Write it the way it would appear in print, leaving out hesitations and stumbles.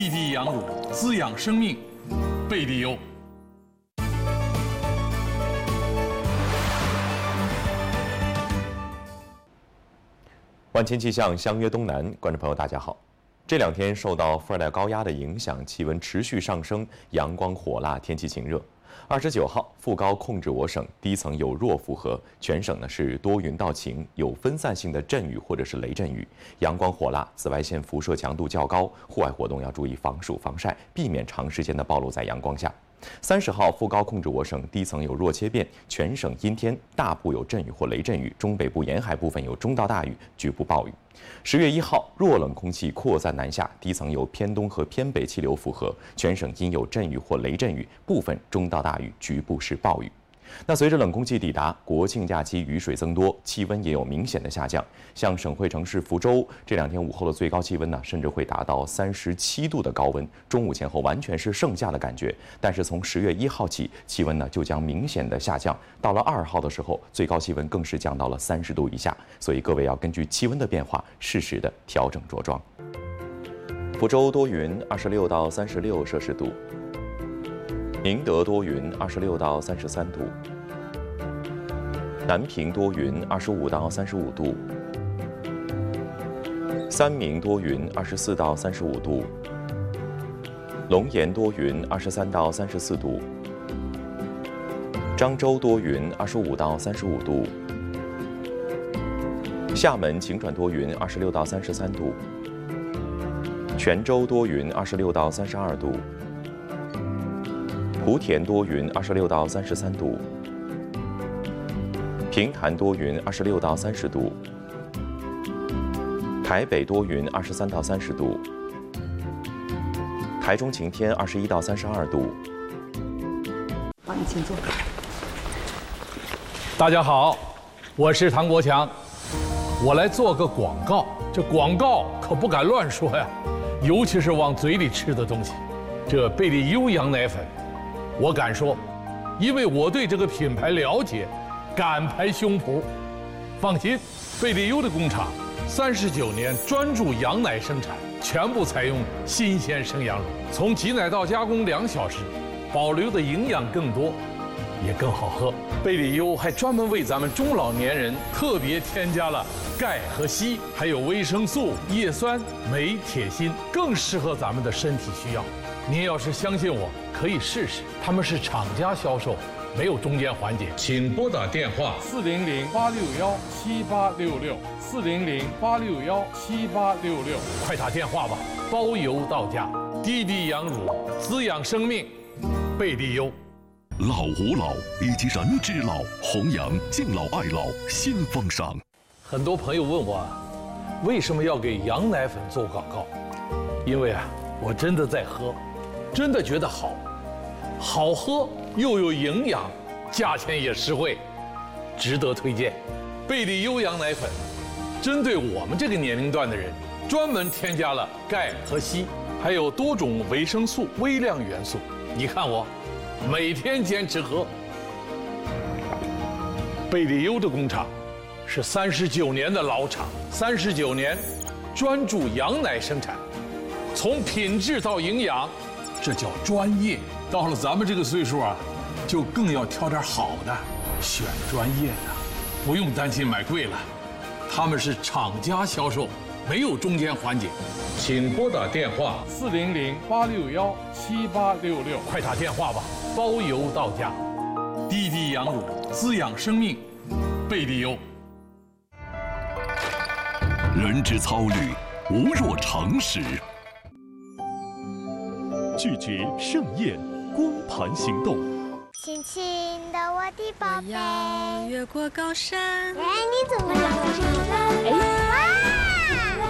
地地养乳，滋养生命，贝利优。 万千气象相约东南，观众朋友大家好。这两天受到副热带高压的影响，气温持续上升，阳光火辣，天气晴热。29号，副高控制我省，低层有弱负荷，全省是多云到晴，有分散性的阵雨或者是雷阵雨，阳光火辣，紫外线辐射强度较高，户外活动要注意防暑防晒，避免长时间的暴露在阳光下。30号，副高控制我省，低层有弱切变，全省阴天，大部有阵雨或雷阵雨，中北部沿海部分有中到大雨，局部暴雨。10月1号，弱冷空气扩散南下，低层有偏东和偏北气流附合，全省阴有阵雨或雷阵雨，部分中到大雨，局部是暴雨。那随着冷空气抵达，国庆假期雨水增多，气温也有明显的下降。像省会城市福州，这两天午后的最高气温甚至会达到37度的高温，中午前后完全是盛夏的感觉。但是从10月1号起，气温就将明显的下降，到了2号的时候，最高气温更是降到了30度以下。所以各位要根据气温的变化，适时的调整着装。福州多云，26到36摄氏度。宁德多云，26到33度；南平多云，25到35度；三明多云，24到35度；龙岩多云，23到34度；漳州多云，25到35度；厦门晴转多云，26到33度；泉州多云，26到32度。莆田多云，26到33度；平潭多云，26到30度；台北多云，23到30度；台中晴天，21到32度。 好，你请坐。 大家好，我是唐国强，我来做个广告。这广告可不敢乱说呀，尤其是往嘴里吃的东西。这贝利优羊奶粉。我敢说，因为我对这个品牌了解，敢拍胸脯。放心，贝利优的工厂39年专注羊奶生产，全部采用新鲜生羊乳，从挤奶到加工2小时，保留的营养更多，也更好喝。贝利优还专门为咱们中老年人特别添加了钙和硒，还有维生素、叶酸、镁、铁、锌，更适合咱们的身体需要。您要是相信我，可以试试。他们是厂家销售，没有中间环节。请拨打电话400-861-7866，400-861-7866，快打电话吧，包邮到家。地地养乳，滋养生命，贝利优。 老吾老以及人之老，弘扬敬老爱老新风尚。 很多朋友问我，为什么要给羊奶粉做广告？因为我真的在喝。真的觉得好喝又有营养，价钱也实惠，值得推荐。贝利优羊奶粉针对我们这个年龄段的人，专门添加了钙和硒，还有多种维生素、微量元素。你看我每天坚持喝。贝利优的工厂是39年的老厂，39年专注羊奶生产，从品质到营养。这叫专业。到了咱们这个岁数就更要挑点好的，选专业的，不用担心买贵了。他们是厂家销售，没有中间环节。请拨打电话400-861-7866，快打电话吧，包邮到家。地地养乳，滋养生命，贝利优。 人之操虑，无若常识。拒绝盛宴，光盘行动。 轻轻的，我的宝贝， 我要越过高山。 哎，你怎么了？哇！